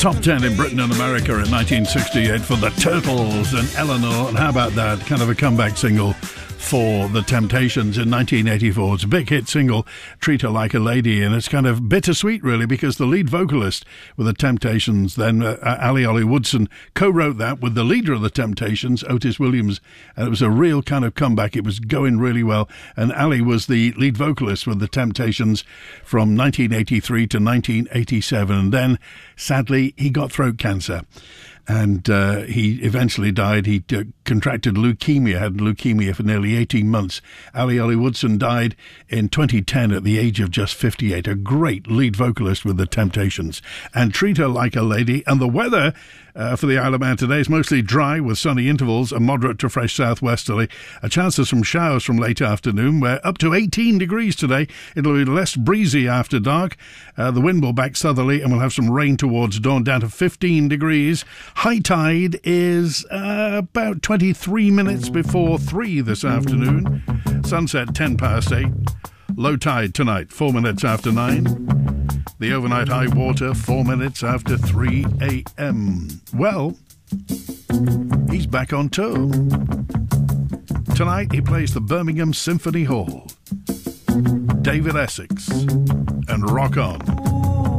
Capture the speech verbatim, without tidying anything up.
Top ten in Britain and America in nineteen sixty-eight for the Turtles and Eleanor. And how about that? Kind of a comeback single for the Temptations in nineteen eighty-four. It's a big hit single, Treat Her Like a Lady, and it's kind of bittersweet, really, because the lead vocalist with the Temptations, then uh, Ali Ollie Woodson, co-wrote that with the leader of the Temptations, Otis Williams, and it was a real kind of comeback. It was going really well, and Ali was the lead vocalist with the Temptations from nineteen eighty-three to nineteen eighty-seven, and then, sadly, he got throat cancer. And uh, he eventually died. He uh, contracted leukemia, had leukemia for nearly eighteen months. Ali Ollie Woodson died in twenty ten at the age of just fifty-eight. A great lead vocalist with the Temptations. And Treat Her Like a Lady. And the weather uh, for the Isle of Man today is mostly dry with sunny intervals, a moderate to fresh southwesterly. A chance of some showers from late afternoon. We're up to eighteen degrees today. It'll be less breezy after dark. Uh, the wind will back southerly and we'll have some rain towards dawn, down to fifteen degrees. High tide is uh, about twenty-three minutes before three this afternoon. Sunset ten past eight. Low tide tonight, four minutes after nine. The overnight high water, four minutes after three a.m. Well, he's back on tour. Tonight he plays the Birmingham Symphony Hall. David Essex and Rock On.